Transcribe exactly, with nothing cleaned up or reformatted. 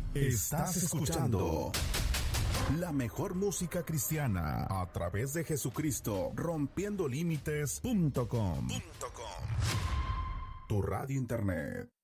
Estás escuchando la mejor música cristiana a través de Jesucristo, rompiendo límites punto com. Tu radio internet.